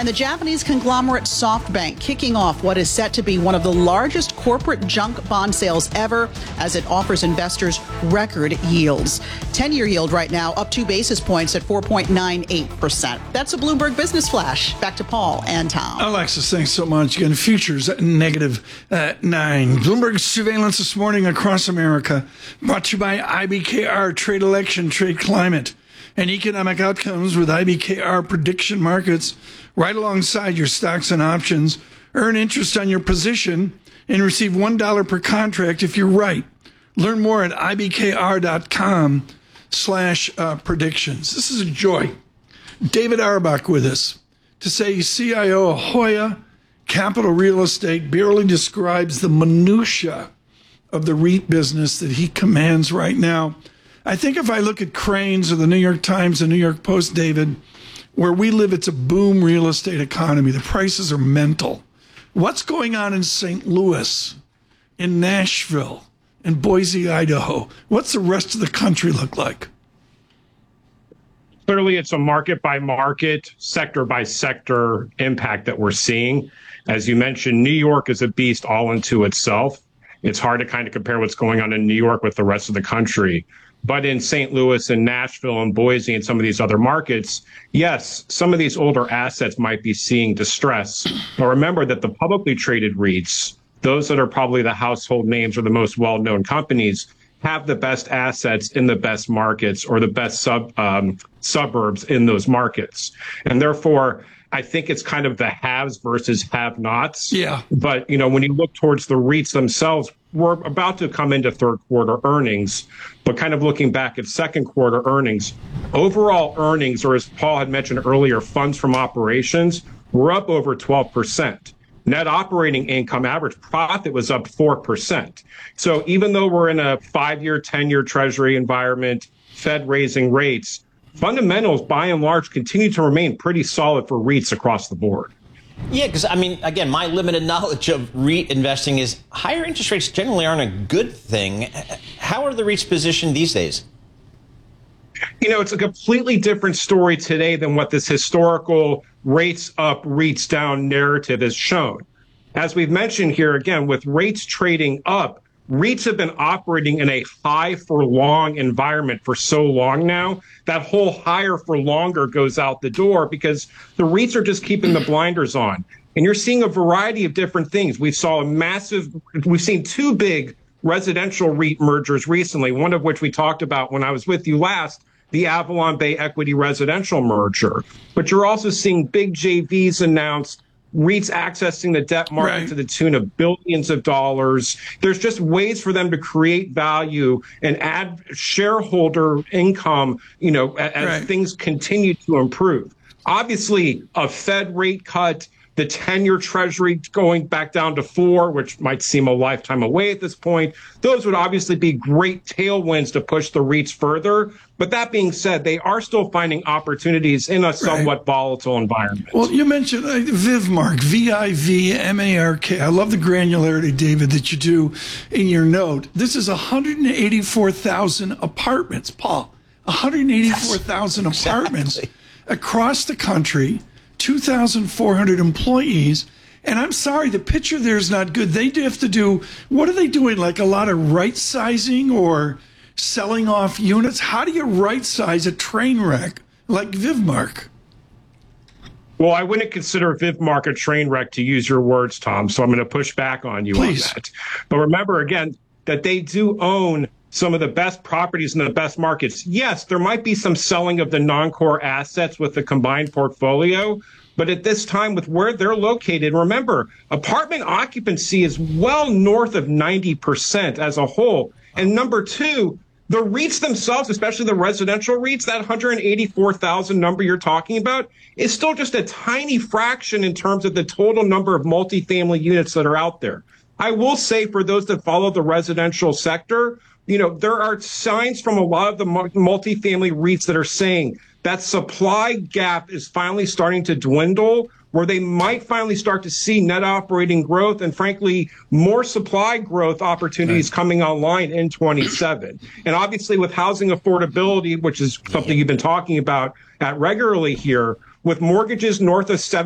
And the Japanese conglomerate SoftBank kicking off what is set to be one of the largest corporate junk bond sales ever as it offers investors record yields. 10-year yield right now up 2 basis points at 4.98%. That's a Bloomberg Business Flash. Back to Paul and Tom. Alexis, thanks so much. Again, futures at -9. Bloomberg surveillance this morning across America brought to you by IBKR, Trade Election, Trade Climate, and Economic Outcomes with IBKR Prediction Markets right alongside your stocks and options. Earn interest on your position and receive $1 per contract if you're right. Learn more at ibkr.com/predictions. This is a joy. David Auerbach with us to say CIO of Hoya Capital Real Estate barely describes the minutia of the REIT business that he commands right now. I think if I look at Crain's or the New York Times, the New York Post, David, where we live, it's a boom real estate economy. The prices are mental. What's going on in St. Louis, in Nashville, in Boise, Idaho? What's the rest of the country look like? Clearly, it's a market-by-market, sector-by-sector impact that we're seeing. As you mentioned, New York is a beast all into itself. It's hard to kind of compare what's going on in New York with the rest of the country. But in St. Louis and Nashville and Boise and some of these other markets, yes, some of these older assets might be seeing distress. But remember that the publicly traded REITs, those that are probably the household names or the most well-known companies, have the best assets in the best markets or the best suburbs in those markets. And therefore, I think it's kind of the haves versus have-nots. Yeah. But, when you look towards the REITs themselves, we're about to come into third quarter earnings, but kind of looking back at second quarter earnings, overall earnings, or as Paul had mentioned earlier, funds from operations, were up over 12%. Net operating income average profit was up 4%. So even though we're in a 5-year, 10-year Treasury environment, Fed raising rates, fundamentals, by and large, continue to remain pretty solid for REITs across the board. Yeah, because, again, my limited knowledge of REIT investing is higher interest rates generally aren't a good thing. How are the REITs positioned these days? It's a completely different story today than what this historical rates up, REITs down narrative has shown. As we've mentioned here, again, with rates trading up, REITs have been operating in a high for long environment for so long now. That whole higher for longer goes out the door because the REITs are just keeping the blinders on. And you're seeing a variety of different things. We've seen 2 big residential REIT mergers recently, one of which we talked about when I was with you last, the Avalon Bay Equity Residential merger. But you're also seeing big JVs announced, REITs accessing the debt market to the tune of billions of dollars. There's just ways for them to create value and add shareholder income, as things continue to improve. Obviously, a Fed rate cut, the 10-year Treasury going back down to 4, which might seem a lifetime away at this point. Those would obviously be great tailwinds to push the REITs further. But that being said, they are still finding opportunities in a somewhat volatile environment. Well, you mentioned Vivmark, VIVMARK. I love the granularity, David, that you do in your note. This is 184,000 apartments, Paul. 184,000 apartments across the country. 2,400 employees. And I'm sorry, the picture there is not good. They have to do, what are they doing? Like a lot of right sizing or selling off units? How do you right size a train wreck like Vivmark? Well, I wouldn't consider Vivmark a train wreck, to use your words, Tom. So I'm going to push back on you on that. But remember, again, that they do own some of the best properties in the best markets. Yes, there might be some selling of the non-core assets with the combined portfolio, but at this time, with where they're located, remember, apartment occupancy is well north of 90% as a whole. And number two, the REITs themselves, especially the residential REITs, that 184,000 number you're talking about is still just a tiny fraction in terms of the total number of multifamily units that are out there. I will say, for those that follow the residential sector, there are signs from a lot of the multifamily REITs that are saying that supply gap is finally starting to dwindle, where they might finally start to see net operating growth and, frankly, more supply growth opportunities coming online in 27. And obviously, with housing affordability, which is something you've been talking about regularly here, with mortgages north of